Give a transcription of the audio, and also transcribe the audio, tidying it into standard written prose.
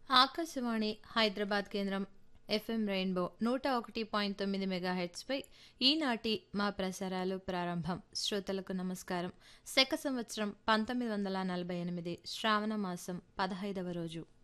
ఆకాశవాణి హైదరాబాద్ కేంద్రం FM rainbow 101.9 మెగాహెట్స్పై ఈనాటి మా ప్రసారాలు ప్రారంభం. శ్రోతలకు నమస్కారం. శక సంవత్సరం 1948 శ్రావణ మాసం 15వ రోజు.